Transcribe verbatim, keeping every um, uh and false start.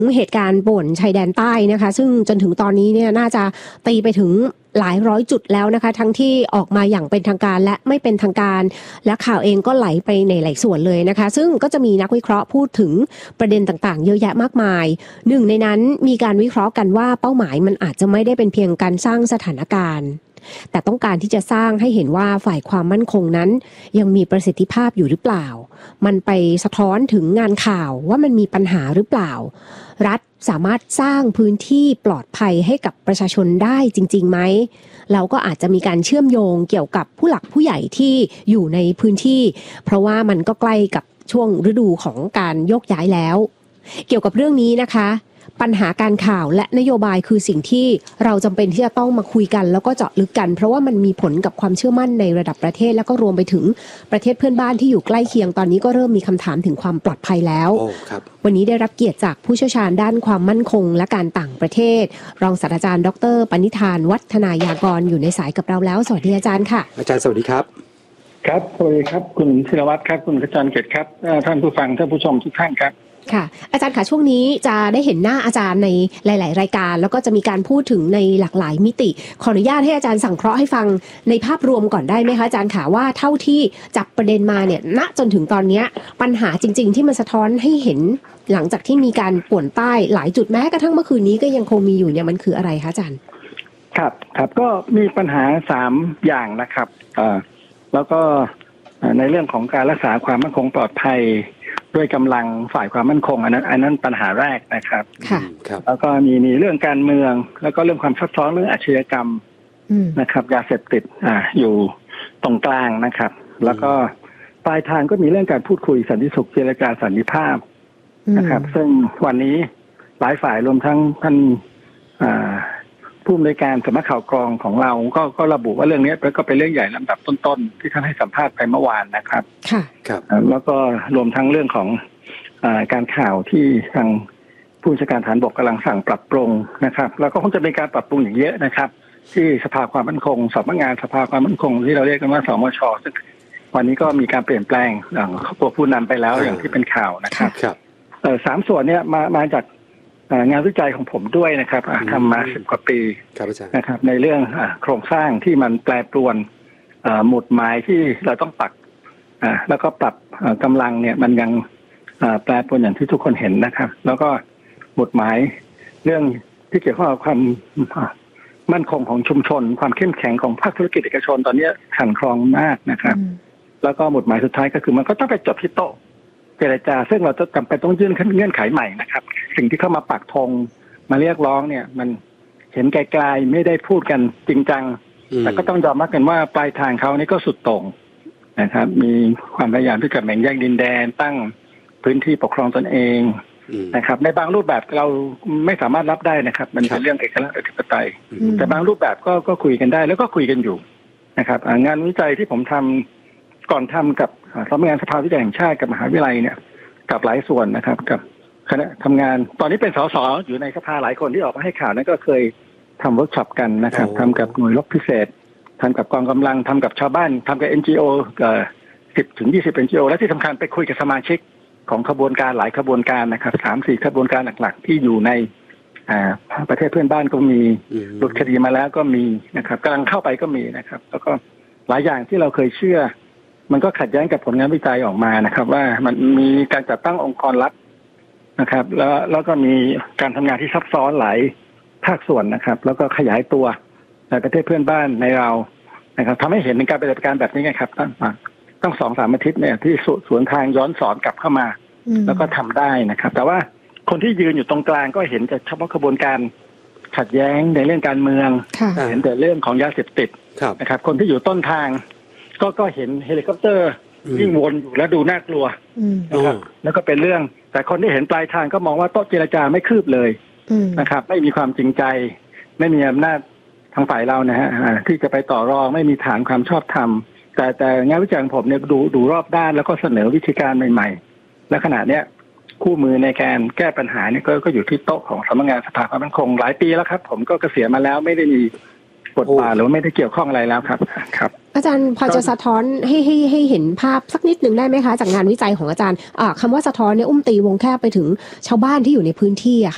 เหตุการณ์ป่วนชายแดนใต้นะคะซึ่งจนถึงตอนนี้เนี่ยน่าจะตีไปถึงหลายร้อยจุดแล้วนะคะทั้งที่ออกมาอย่างเป็นทางการและไม่เป็นทางการและข่าวเองก็ไหลไปในหลายส่วนเลยนะคะซึ่งก็จะมีนักวิเคราะห์พูดถึงประเด็นต่างๆเยอะแยะมากมายหนึ่งในนั้นมีการวิเคราะห์กันว่าเป้าหมายมันอาจจะไม่ได้เป็นเพียงการสร้างสถานการณ์แต่ต้องการที่จะสร้างให้เห็นว่าฝ่ายความมั่นคงนั้นยังมีประสิทธิภาพอยู่หรือเปล่ามันไปสะท้อนถึงงานข่าวว่ามันมีปัญหาหรือเปล่ารัฐสามารถสร้างพื้นที่ปลอดภัยให้กับประชาชนได้จริงๆไหมเราก็อาจจะมีการเชื่อมโยงเกี่ยวกับผู้หลักผู้ใหญ่ที่อยู่ในพื้นที่เพราะว่ามันก็ใกล้กับช่วงฤดูของการโยกย้ายแล้วเกี่ยวกับเรื่องนี้นะคะปัญหาการข่าวและนโยบายคือสิ่งที่เราจำเป็นที่จะต้องมาคุยกันแล้วก็เจาะลึกกันเพราะว่ามันมีผลกับความเชื่อมั่นในระดับประเทศแล้วก็รวมไปถึงประเทศเพื่อนบ้านที่อยู่ใกล้เคียงตอนนี้ก็เริ่มมีคำถามถึงความปลอดภัยแล้ววันนี้ได้รับเกียรติจากผู้เชี่ยวชาญด้านความมั่นคงและการต่างประเทศรองศาสตราจารย์ดร.ปณิธานวัฒนายากรอยู่ในสายกับเราแล้วสวัสดีอาจารย์ค่ะอาจารย์สวัสดีครับครับสวัสดีครับคุณศิรวัตรครับคุณขจรเกตครับท่านผู้ฟังท่านผู้ชมทุกท่านครับค่ะอาจารย์ค่ะช่วงนี้จะได้เห็นหน้าอาจารย์ในหลายๆรายการแล้วก็จะมีการพูดถึงในหลากหลายมิติขออนุญาตให้อาจารย์สังเคราะห์ให้ฟังในภาพรวมก่อนได้ไหมคะอาจารย์ค่ะว่าเท่าที่จับประเด็นมาเนี่ยณจนถึงตอนนี้ปัญหาจริงๆที่มันสะท้อนให้เห็นหลังจากที่มีการป่วนใต้หลายจุดแม้กระทั่งเมื่อคืนนี้ก็ยังคงมีอยู่เนี่ยมันคืออะไรคะอาจารย์ครับครับก็มีปัญหาสามอย่างนะครับอ่าแล้วก็ในเรื่องของการรักษาความมั่นคงปลอดภัยด้วยกำลังฝ่ายความมั่นคงอันนั้นอันนั้นปัญหาแรกนะครับค่ะแล้วก็มีมีเรื่องการเมืองแล้วก็เรื่องความซับซ้อนเรื่องอาชญากรรมนะครับยาเสพติดอ่าอยู่ตรงกลางนะครับแล้วก็ปลายทางก็มีเรื่องการพูดคุยสันติสุขเจรจาสันติภาพนะครับซึ่งวันนี้หลายฝ่ายรวมทั้งท่านอ่าผู้อำนวยการสำนักข่าวกรองของเราก็ก็ระบุว่าเรื่องนี้ก็เป็นเรื่องใหญ่ลำดับต้นๆที่ท่านให้สัมภาษณ์ไปเมื่อวานนะครับค่ะครับแล้วก็รวมทั้งเรื่องของอ่าการข่าวที่ทางผู้บัญชาการทหารบกกำลังสั่งปรับปรุงนะครับแล้วก็คงจะมีการปรับปรุงอย่างเยอะนะครับที่สภาความมั่นคงสำนักงานสภาความมั่นคงที่เราเรียกกันว่าสมช.ซึ่งวันนี้ก็มีการเปลี่ยนแปลงตัวผู้นำไปแล้วอย่างที่เป็นข่าวนะครับเอ่อสามส่วนเนี้ยมามาจากงานวิจัยของผมด้วยนะครับทำมาสิบกว่าปีนะครับในเรื่องโครงสร้างที่มันแปรปรวนหมุดหมายที่เราต้องปักแล้วก็ปรับกำลังเนี่ยมันยังแปรปรวนอย่างที่ทุกคนเห็นนะครับแล้วก็หมุดหมายเรื่องที่เกี่ยวข้องกับความมั่นคงของชุมชนความเข้มแข็งของภาคธุรกิจเอกชนตอนนี้ขันคลองมากนะครับแล้วก็หมุดหมายสุดท้ายก็คือมันก็ต้องไปจบที่โต๊ะเจรจาซึ่งเราจะจำเป็นต้องยื่นเงื่อนไขใหม่นะครับสิ่งที่เข้ามาปักธงมาเรียกร้องเนี่ยมันเห็นไกลๆไม่ได้พูดกันจริงจังแต่ก็ต้องยอมรับกันว่าปลายทางเขานี่ก็สุดโต่งนะครับมีความพยายามที่จะแบ่งแยกดินแดนตั้งพื้นที่ปกครองตนเองนะครับในบางรูปแบบเราไม่สามารถรับได้นะครับมันเป็นเรื่องเอกราชอธิปไตยแต่บางรูปแบบก็ก็คุยกันได้แล้วก็คุยกันอยู่นะครับงานวิจัยที่ผมทำก่อนทำกับสำนักงานสภาวิจัยแห่งชาติกับมหาวิทยาลัยเนี่ยกับหลายส่วนนะครับกับคณะทำงานตอนนี้เป็นสสอยู่ในสภาหลายคนที่ออกมาให้ข่าวนั้นก็เคยทำเวิร์กช็อปกันนะครับทำกับหน่วยรบพิเศษทำกับกองกำลังทำกับชาวบ้านทำกับ เอ็น จี โอ เอ่อสิบถึงยี่สิบ เอ็น จี โอ และที่สำคัญไปคุยกับสมาชิกของขบวนการหลายขบวนการนะครับสามสี่ขบวนการหลักๆที่อยู่ในอ่าประเทศเพื่อนบ้านก็มีหลุดคดีมาแล้วก็มีนะครับกำลังเข้าไปก็มีนะครับแล้วก็หลายอย่างที่เราเคยเชื่อมันก็ขัดแย้งกับผลงานวิจัยออกมานะครับว่ามันมีการจัดตั้งองค์กรลับนะครับแล้วแล้วก็มีการทำงานที่ซับซ้อนหลายภาคส่วนนะครับแล้วก็ขยายตัวในประเทศเพื่อนบ้านในเรานะครับทำให้เห็นในการปฏิบัติการแบบนี้ไงครับตั้งตั้งสองสามอาทิตย์เนี่ยที่สวนทางย้อนสอนกลับเข้ามาแล้วก็ทำได้นะครับแต่ว่าคนที่ยืนอยู่ตรงกลางก็เห็นแต่เฉพาะกระบวนการขัดแย้งในเรื่องการเมืองเห็นแต่เรื่องของยาเสพติดนะครับคนที่อยู่ต้นทางก็ก็เห็นเฮลิคอปเตอร์วิ่งวนอยู่แล้วดูน่ากลัวนะครับแล้วก็เป็นเรื่องแต่คนที่เห็นปลายทางก็มองว่าโต๊ะเจรจาไม่คืบเลยนะครับไม่มีความจริงใจไม่มีอำนาจทางฝ่ายเรานะฮะที่จะไปต่อรองไม่มีฐานความชอบธรรมแต่แต่งานวิจัยของผมเนี่ยดูดูรอบด้านแล้วก็เสนอวิธีการใหม่ๆและขณะเนี้ยคู่มือในการแก้ปัญหาเนี่ยก็ก็อยู่ที่โต๊ะของสำนักงานสภาความมั่นคงหลายปีแล้วครับผมก็เกษียณมาแล้วไม่ได้มีบทบาทหรือไม่ได้เกี่ยวข้องอะไรแล้วครับครับอาจารย์พอจะสะท้อนให้ให้ให้เห็นภาพสักนิดหนึ่งได้ไหมคะจากงานวิจัยของอาจารย์คำว่าสะท้อนเนี่ยอุ้มตีวงแคบไปถึงชาวบ้านที่อยู่ในพื้นที่อะค่ะ